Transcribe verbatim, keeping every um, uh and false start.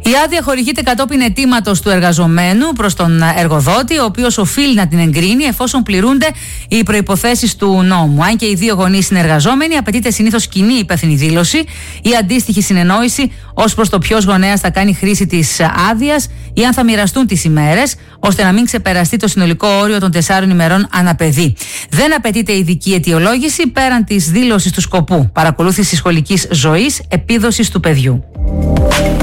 Η άδεια χορηγείται κατόπιν αιτήματος του εργαζομένου προς τον εργοδότη, ο οποίος οφείλει να την εγκρίνει εφόσον πληρούνται οι προϋποθέσεις του νόμου. Αν και οι δύο γονείς είναι εργαζόμενοι, απαιτείται συνήθως κοινή υπεύθυνη δήλωση ή αντίστοιχη συνεννόηση ως προς το ποιος γονέας θα κάνει χρήση της άδειας ή αν θα μοιραστούν τις ημέρες, ώστε να μην ξεπεραστεί το συνολικό όριο των τεσσάρων ημερών ανά παιδί. Δεν απαιτείται ειδική αιτιολόγηση πέραν της δήλωσης του σκοπού παρακολούθησης σχολικής ζωής, επίδοσης του παιδιού.